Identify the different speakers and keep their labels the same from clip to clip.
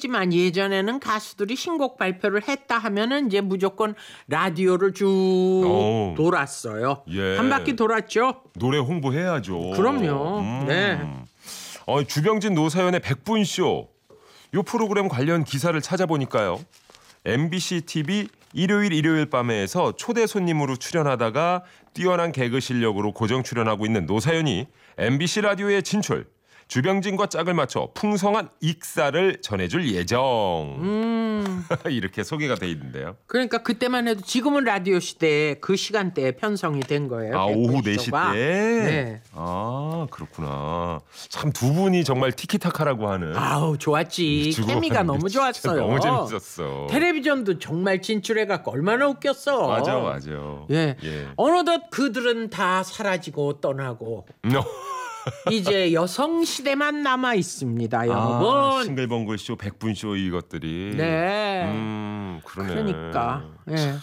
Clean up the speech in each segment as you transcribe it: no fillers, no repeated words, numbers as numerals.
Speaker 1: 시대지만 예전에는 가수들이 신곡 발표를 했다 하면은 이제 무조건 라디오를 쭉 돌았어요.
Speaker 2: 예.
Speaker 1: 한 바퀴 돌았죠.
Speaker 2: 노래 홍보해야죠.
Speaker 1: 그럼요. 네.
Speaker 2: 주병진 노사연의 100분쇼. 이 프로그램 관련 기사를 찾아보니까요. MBC TV 일요일 밤에서 초대 손님으로 출연하다가 뛰어난 개그 실력으로 고정 출연하고 있는 노사연이 MBC 라디오에 진출. 주병진과 짝을 맞춰 풍성한 익사를 전해줄 예정. 이렇게 소개가 돼 있는데요.
Speaker 1: 그러니까 그때만 해도 지금은 라디오 시대에 그 시간대에 편성이 된 거예요.
Speaker 2: 오후 4시 때?
Speaker 1: 네.
Speaker 2: 그렇구나. 참 두 분이 정말 티키타카라고 하는.
Speaker 1: 좋았지. 케미가 너무 좋았어요.
Speaker 2: 너무 재밌었어.
Speaker 1: 텔레비전도 정말 진출해갖고 얼마나 웃겼어.
Speaker 2: 맞아.
Speaker 1: 예. 어느덧 그들은 다 사라지고 떠나고. 이제 여성 시대만 남아 있습니다, 여러분.
Speaker 2: 싱글벙글쇼, 100분쇼 이것들이.
Speaker 1: 네.
Speaker 2: 그러네.
Speaker 1: 그러니까. 예.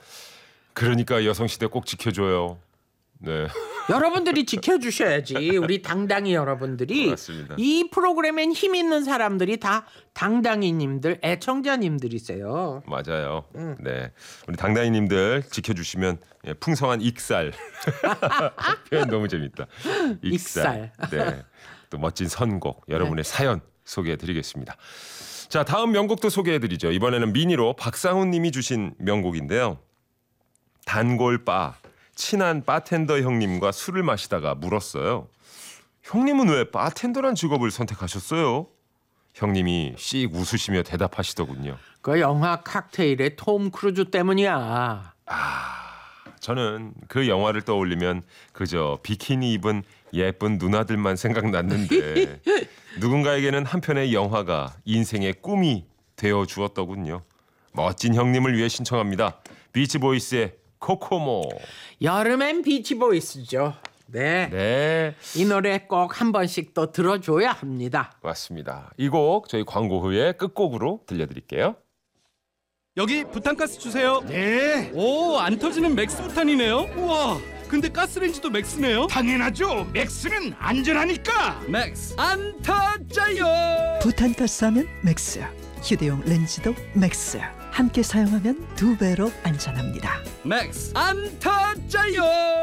Speaker 2: 그러니까 여성 시대 꼭 지켜줘요. 네.
Speaker 1: 여러분들이 지켜주셔야지. 우리 당당히 여러분들이.
Speaker 2: 맞습니다.
Speaker 1: 이 프로그램엔 힘 있는 사람들이 다 당당히님들, 애청자님들이세요.
Speaker 2: 맞아요. 네, 우리 당당히님들 지켜주시면 풍성한 익살. 표현 너무 재밌다. 익살. 네, 또 멋진 선곡, 여러분의 사연 소개해드리겠습니다. 자, 다음 명곡도 소개해드리죠. 이번에는 미니로 박상훈님이 주신 명곡인데요. 단골바. 친한 바텐더 형님과 술을 마시다가 물었어요. 형님은 왜 바텐더란 직업을 선택하셨어요? 형님이 씩 웃으시며 대답하시더군요.
Speaker 1: 그 영화 칵테일의 톰 크루즈 때문이야.
Speaker 2: 저는 그 영화를 떠올리면 그저 비키니 입은 예쁜 누나들만 생각났는데 누군가에게는 한편의 영화가 인생의 꿈이 되어 주었더군요. 멋진 형님을 위해 신청합니다. 비치보이스의 코코모.
Speaker 1: 여름엔 비치보이스죠. 네. 이 노래 꼭 한 번씩 또 들어줘야 합니다.
Speaker 2: 맞습니다. 이 곡 저희 광고 후에 끝곡으로 들려드릴게요.
Speaker 3: 여기 부탄가스 주세요.
Speaker 4: 네.
Speaker 3: 오, 안 터지는 맥스 부탄이네요. 우와, 근데 가스레인지도 맥스네요.
Speaker 4: 당연하죠. 맥스는 안전하니까.
Speaker 3: 맥스 안 터져요.
Speaker 5: 부탄가스 하면 맥스. 휴대용 렌즈도 맥스. 함께 사용하면 2배로 안전합니다.
Speaker 3: 맥스 안 터져요.